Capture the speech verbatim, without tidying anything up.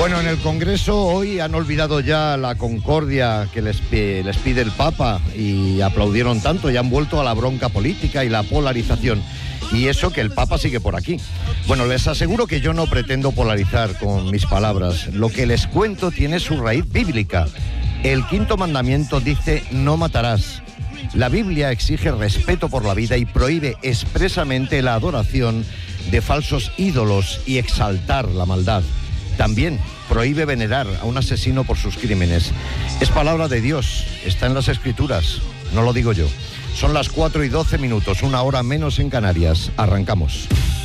Bueno, en el Congreso hoy han olvidado ya la concordia que les, les pide el Papa y aplaudieron tanto y han vuelto a la bronca política y la polarización. Y eso que el Papa sigue por aquí. Bueno, les aseguro que yo no pretendo polarizar con mis palabras. Lo que les cuento tiene su raíz bíblica. El quinto mandamiento dice: no matarás. La Biblia exige respeto por la vida y prohíbe expresamente la adoración de falsos ídolos y exaltar la maldad. También prohíbe venerar a un asesino por sus crímenes. Es palabra de Dios, está en las Escrituras, no lo digo yo. Son las cuatro y doce minutos, una hora menos en Canarias. Arrancamos.